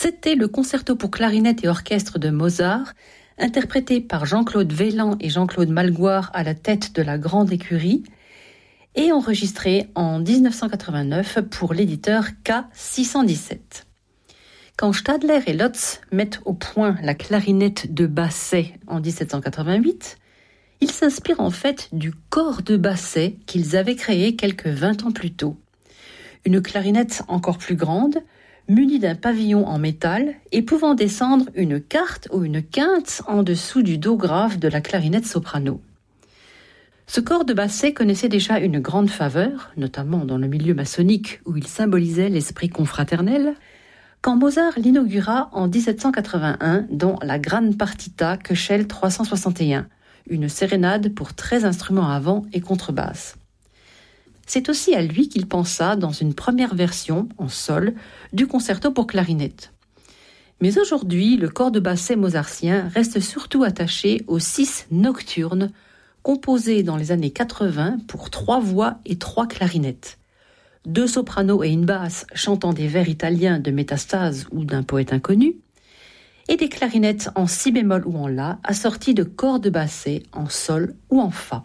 C'était le concerto pour clarinette et orchestre de Mozart, interprété par Jean-Claude Vaillant et Jean-Claude Malgoire à la tête de la Grande Écurie, et enregistré en 1989 pour l'éditeur K617. Quand Stadler et Lotz mettent au point la clarinette de Basset en 1788, ils s'inspirent en fait du corps de Basset qu'ils avaient créé quelques 20 ans plus tôt. Une clarinette encore plus grande, munie d'un pavillon en métal et pouvant descendre une quarte ou une quinte en dessous du do grave de la clarinette soprano. Ce corps de Basset connaissait déjà une grande faveur, notamment dans le milieu maçonnique où il symbolisait l'esprit confraternel, quand Mozart l'inaugura en 1781 dans la Gran Partita Köchel 361, une sérénade pour 13 instruments à vent et contrebasse. C'est aussi à lui qu'il pensa dans une première version, en sol, du concerto pour clarinette. Mais aujourd'hui, le corps de Basset mozartien reste surtout attaché aux 6 nocturnes, composés dans les années 80 pour 3 voix et 3 clarinettes. 2 sopranos et une basse chantant des vers italiens de Métastase ou d'un poète inconnu, et des clarinettes en si bémol ou en la, assorties de corps de Basset en sol ou en fa.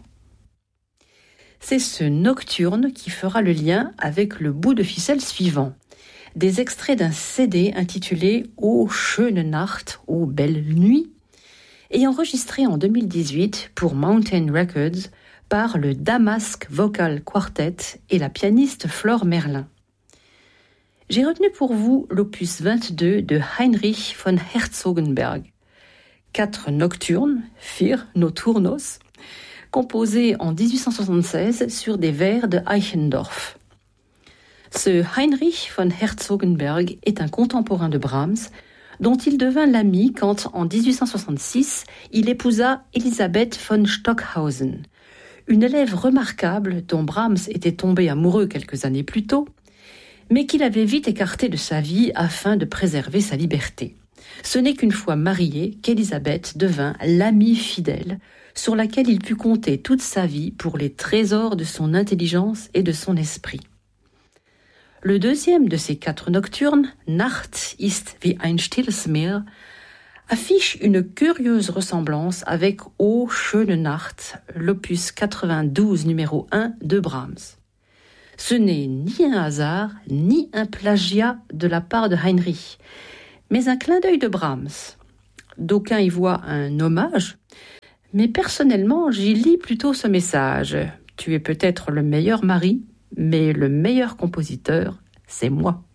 C'est ce nocturne qui fera le lien avec le bout de ficelle suivant. Des extraits d'un CD intitulé « Ô schöne Nacht » « Ô belle nuit » et enregistré en 2018 pour Mountain Records par le Damask Vocal Quartet et la pianiste Flore Merlin. J'ai retenu pour vous l'opus 22 de Heinrich von Herzogenberg. 4 nocturnes, 4 nocturnos, composés en 1876 sur des vers de Eichendorff. Ce Heinrich von Herzogenberg est un contemporain de Brahms, dont il devint l'ami quand, en 1866, il épousa Elisabeth von Stockhausen, une élève remarquable dont Brahms était tombé amoureux quelques années plus tôt, mais qu'il avait vite écartée de sa vie afin de préserver sa liberté. Ce n'est qu'une fois mariée qu'Elisabeth devint l'amie fidèle sur laquelle il put compter toute sa vie pour les trésors de son intelligence et de son esprit. Le deuxième de ces 4 nocturnes, Nacht ist wie ein stilles Meer, affiche une curieuse ressemblance avec Ô schöne Nacht, l'opus 92 numéro 1 de Brahms. Ce n'est ni un hasard, ni un plagiat de la part de Heinrich, mais un clin d'œil de Brahms. D'aucuns y voient un hommage, mais personnellement, j'y lis plutôt ce message. Tu es peut-être le meilleur mari, mais le meilleur compositeur, c'est moi.